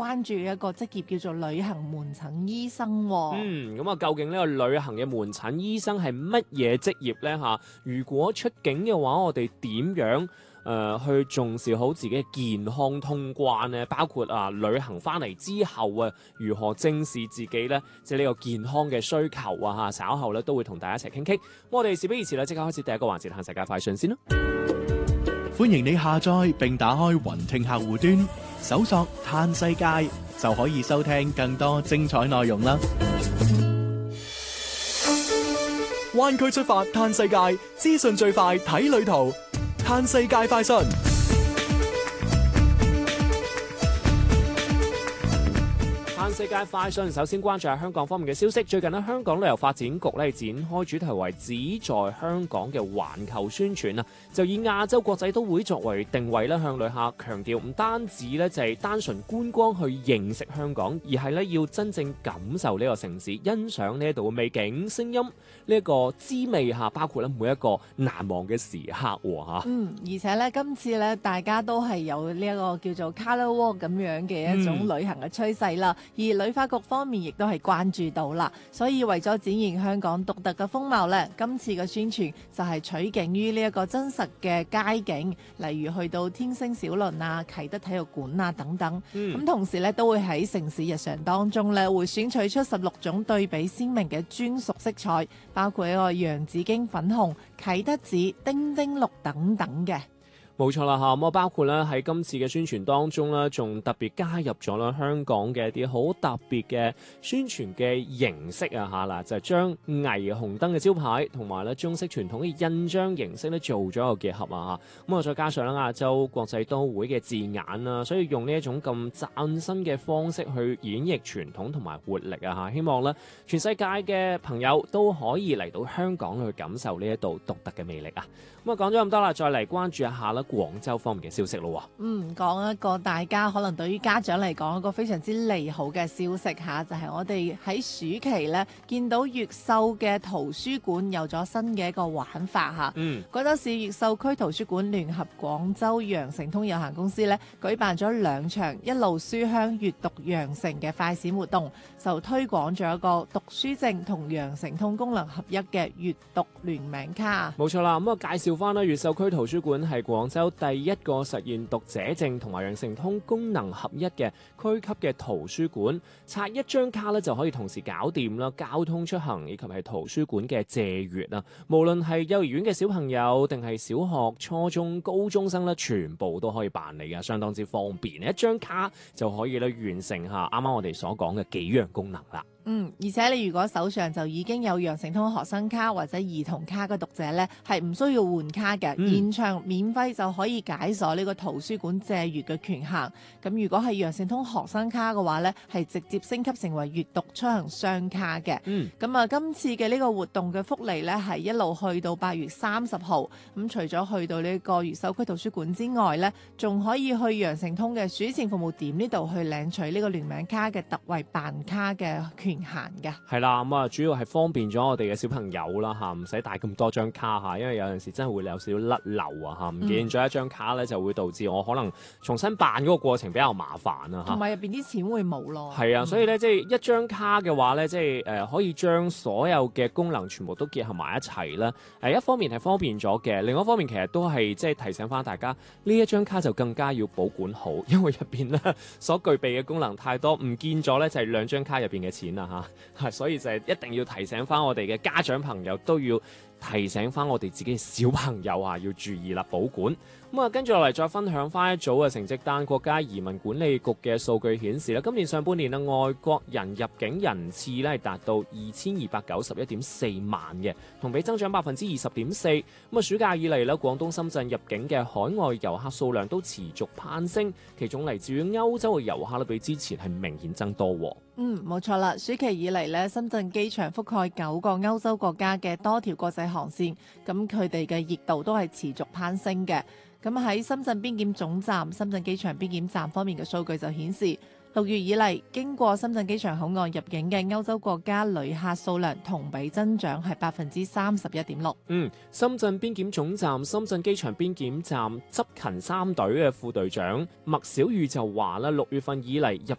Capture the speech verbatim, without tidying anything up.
關注一個職業叫做旅行門診醫生喎。 嗯，咁啊，究竟呢個旅行嘅門診醫生係乜嘢職業呢？嚇，如果出境嘅話，我哋點樣誒、呃、去重視好自己嘅健康通關呢？包括啊，旅行翻嚟之後啊，如何正視自己呢？即係呢個健康嘅需求啊！嚇，稍後咧都會同大家一齊傾傾。我哋事不宜遲啦，即刻開始第一個環節，看世界快訊先啦。 歡迎你下載並打開雲聽客戶端，搜索嘆世界就可以收聽更多精彩內容啦。 灣區出發嘆世界，資訊最快睇旅途，嘆世界快訊。 世界快訊，首先關注下香港方面嘅消息。最近咧，香港旅遊發展局咧展開主題為只在香港嘅環球宣傳啊，就以亞洲國際都會作為定位咧，向旅客強調唔單止咧就係單純觀光去認識香港，而係咧要真正感受呢個城市，欣賞呢一度嘅美景、聲音呢一個滋味嚇，包括咧每一個難忘嘅時刻喎嚇。 嗯，而且咧今次咧大家都係有呢一個叫做 Colour Walk 咁樣嘅一種旅行嘅趨勢啦。嗯而旅發局方面亦都係關注到啦，所以為咗展現香港獨特嘅風貌呢，今次嘅宣傳就係取景於呢一個真實嘅街景，例如去到天星小輪啊、啟德體育館啊等等。咁、嗯、同時呢，都會喺城市日常當中呢，會選取出十六種對比鮮明嘅專屬色彩，包括一個洋紫荊粉紅、啟德紫、丁丁綠等等嘅。 冇錯啦嚇，咁啊包括咧喺今次嘅宣傳當中咧，仲特別加入咗啦香港嘅一啲好特別嘅宣傳嘅形式啊嚇啦，就係將霓虹燈嘅招牌同埋咧中式傳統嘅印章形式咧做咗一個結合啊嚇，咁啊再加上咧亞洲國際都會嘅字眼啦，所以用呢一種咁嶄新嘅方式去演繹傳統同埋活力啊嚇，希望咧全世界嘅朋友都可以嚟到香港去感受呢一度獨特嘅魅力啊！咁啊講咗咁多啦，再嚟關注一下啦廣州方面嘅消息咯。 嗯，講一個大家可能對於家長嚟講一個非常之利好嘅消息嚇，就係、是、我哋喺暑期咧見到越秀嘅圖書館有咗新嘅一個玩法嚇。嗯，廣州市越秀區圖書館聯合廣州羊城通有限公司咧舉辦咗兩場一路書香閱讀羊城嘅快閃活動，就推廣咗一個讀書證同羊城通功能合一嘅閱讀聯名卡。 冇錯啦，咁啊介紹翻啦，越秀區圖書館係廣州第一個實現讀者證同埋羊城通功能合一嘅區級嘅圖書館，刷一張卡咧就可以同時搞掂啦，交通出行以及係圖書館嘅借閱啊，無論係幼兒園嘅小朋友定係小學、初中、高中生咧，全部都可以辦理嘅，相當之方便，一張卡就可以咧完成下啱啱我哋所講嘅幾樣功能啦。 嗯，而且你如果手上就已經有羊城通學生卡或者兒童卡嘅讀者呢，係唔需要換卡嘅，嗯、現場免費就可以解鎖呢個圖書館借閱嘅權限。咁如果係羊城通學生卡嘅話呢，係直接升級成為閱讀出行雙卡嘅。嗯，咁啊，今次嘅呢個活動嘅福利呢，係一路去到八月三十號。咁除咗去到呢個越秀區圖書館之外呢，仲可以去羊城通嘅書前服務點呢度去領取呢個聯名卡嘅特惠辦卡嘅權限嘅。 係啦，咁啊主要係方便咗我哋嘅小朋友啦嚇，唔使帶咁多張卡嚇，因為有陣時真係會有少少甩漏啊嚇，唔見咗一張卡咧就會導致我可能重新辦嗰個過程比較麻煩啊嚇， 同埋入邊啲錢會冇咯。 係啊，所以咧即係一張卡嘅話咧，即係誒可以將所有嘅功能全部都結合埋一齊啦。誒一方面係方便咗嘅，另一方面其實都係即係提醒翻大家呢一張卡就更加要保管好，因為入邊咧所具備嘅功能太多，唔見咗咧就係兩張卡入邊嘅錢啊嚇，係所以就係一定要提醒翻我哋嘅家長朋友都要提醒翻我哋自己嘅小朋友啊，要注意啦，保管。咁啊，跟住落嚟再分享翻一組嘅成績單。國家移民管理局嘅數據顯示咧，今年上半年啊，外國人入境人次咧係達到二千二百九十一點四萬嘅，同比增長百分之二十點四。咁啊，暑假以嚟咧，廣東深圳入境嘅海外遊客數量都持續攀升，其中嚟自於歐洲嘅遊客咧，比之前係明顯增多。 嗯，冇錯啦。暑期以嚟咧，深圳機場覆蓋九個歐洲國家嘅多條國際航線，咁佢哋嘅熱度都係持續攀升嘅。咁喺深圳邊檢總站、深圳機場邊檢站方面嘅數據就顯示，六月以嚟經過深圳機場口岸入境嘅歐洲國家旅客數量同比增長係百分之三十一點六。 嗯，深圳邊檢總站、深圳機場邊檢站執勤三隊嘅副隊長麥小雨就話啦，六月份以嚟入